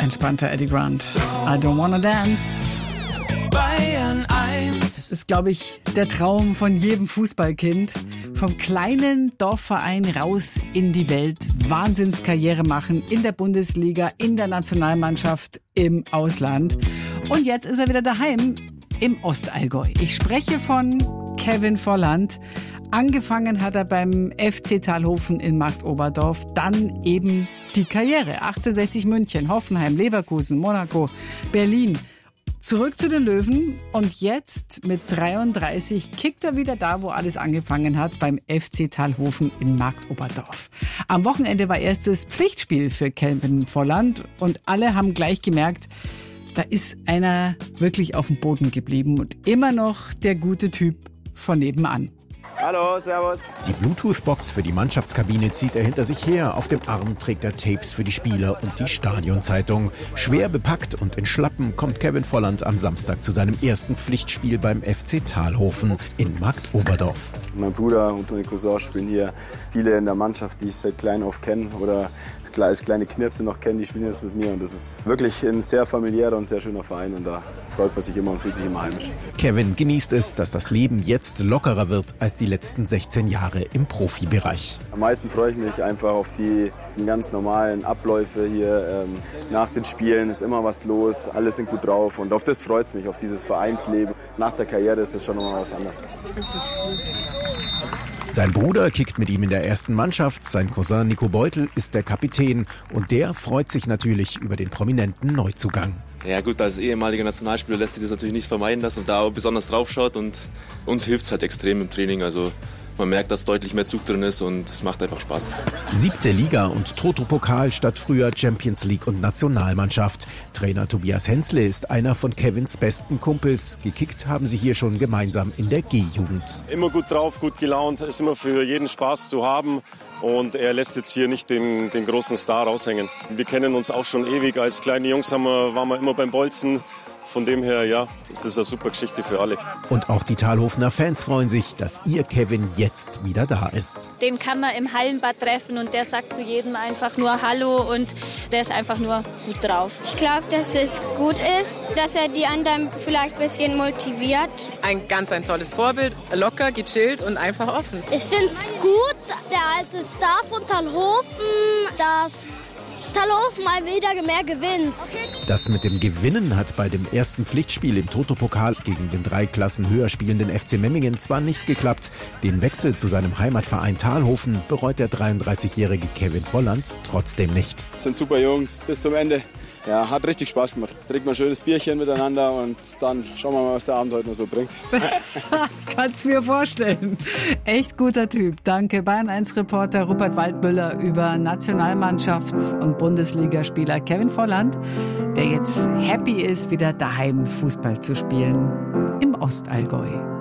entspannter Eddie Grant. I don't wanna dance. Bayern 1. Das ist, glaube ich, der Traum von jedem Fußballkind. Vom kleinen Dorfverein raus in die Welt. Wahnsinnskarriere machen in der Bundesliga, in der Nationalmannschaft, im Ausland. Und jetzt ist er wieder daheim im Ostallgäu. Ich spreche von Kevin Volland. Angefangen hat er beim FC Talhofen in Marktoberdorf, dann eben die Karriere. 1860 München, Hoffenheim, Leverkusen, Monaco, Berlin. Zurück zu den Löwen und jetzt mit 33 kickt er wieder da, wo alles angefangen hat, beim FC Talhofen in Marktoberdorf. Am Wochenende war erstes Pflichtspiel für Kevin Volland und alle haben gleich gemerkt, da ist einer wirklich auf dem Boden geblieben und immer noch der gute Typ von nebenan. Hallo, servus. Die Bluetooth-Box für die Mannschaftskabine zieht er hinter sich her. Auf dem Arm trägt er Tapes für die Spieler und die Stadionzeitung. Schwer bepackt und in Schlappen kommt Kevin Volland am Samstag zu seinem ersten Pflichtspiel beim FC Talhofen in Marktoberdorf. Mein Bruder und meine Cousins spielen hier. Viele in der Mannschaft, die ich seit klein auf kenne oder als kleine Knirpse noch kennen, die spielen jetzt mit mir. Und das ist wirklich ein sehr familiärer und sehr schöner Verein. Und da freut man sich immer und fühlt sich immer heimisch. Kevin genießt es, dass das Leben jetzt lockerer wird als die letzten 16 Jahre im Profibereich. Am meisten freue ich mich einfach auf die ganz normalen Abläufe hier. Nach den Spielen ist immer was los, alle sind gut drauf. Und auf das freut es mich, auf dieses Vereinsleben. Nach der Karriere ist das schon nochmal was anderes. Sein Bruder kickt mit ihm in der ersten Mannschaft, sein Cousin Nico Beutel ist der Kapitän und der freut sich natürlich über den prominenten Neuzugang. Ja gut, als ehemaliger Nationalspieler lässt sich das natürlich nicht vermeiden, dass man da auch besonders drauf schaut und uns hilft es halt extrem im Training. Also man merkt, dass deutlich mehr Zug drin ist und es macht einfach Spaß. 7. Liga und Toto-Pokal statt früher Champions League und Nationalmannschaft. Trainer Tobias Hensle ist einer von Kevins besten Kumpels. Gekickt haben sie hier schon gemeinsam in der G-Jugend. Immer gut drauf, gut gelaunt, ist immer für jeden Spaß zu haben. Und er lässt jetzt hier nicht den großen Star raushängen. Wir kennen uns auch schon ewig. Als kleine Jungs waren wir immer beim Bolzen. Von dem her, ja, ist das eine super Geschichte für alle. Und auch die Talhofener Fans freuen sich, dass ihr Kevin jetzt wieder da ist. Den kann man im Hallenbad treffen und der sagt zu jedem einfach nur Hallo und der ist einfach nur gut drauf. Ich glaube, dass es gut ist, dass er die anderen vielleicht ein bisschen motiviert. Ein tolles Vorbild, locker, gechillt und einfach offen. Ich finde es gut, der alte Star von Talhofen, dass Talhofen mal wieder mehr gewinnt. Das mit dem Gewinnen hat bei dem ersten Pflichtspiel im Toto-Pokal gegen den 3 Klassen höher spielenden FC Memmingen zwar nicht geklappt. Den Wechsel zu seinem Heimatverein Talhofen bereut der 33-jährige Kevin Volland trotzdem nicht. Das sind super Jungs bis zum Ende. Ja, hat richtig Spaß gemacht. Jetzt trinken wir ein schönes Bierchen miteinander und dann schauen wir mal, was der Abend heute noch so bringt. Kannst mir vorstellen. Echt guter Typ. Danke Bayern 1 Reporter Rupert Waldmüller über Nationalmannschafts- und Bundesligaspieler Kevin Volland, der jetzt happy ist, wieder daheim Fußball zu spielen im Ostallgäu.